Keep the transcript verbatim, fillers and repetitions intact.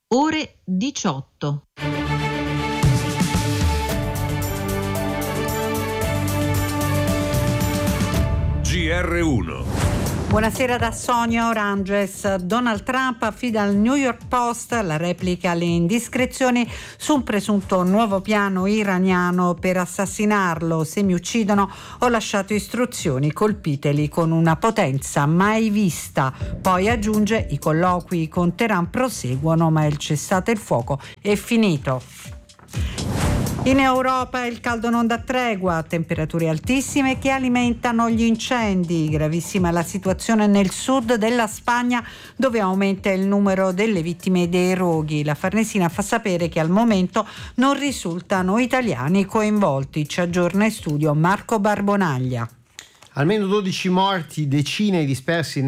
ore diciotto. G R uno. Buonasera da Sonia Oranges. Donald Trump affida al New York Post la replica alle indiscrezioni su un presunto nuovo piano iraniano per assassinarlo. Se mi uccidono, ho lasciato istruzioni, colpiteli con una potenza mai vista. Poi aggiunge: i colloqui con Teheran proseguono, ma il cessate il fuoco è finito. In Europa il caldo non dà tregua, temperature altissime che alimentano gli incendi. Gravissima la situazione nel sud della Spagna, dove aumenta il numero delle vittime e dei roghi. La Farnesina fa sapere che al momento non risultano italiani coinvolti. Ci aggiorna in studio Marco Barbonaglia. Almeno dodici morti, decine dispersi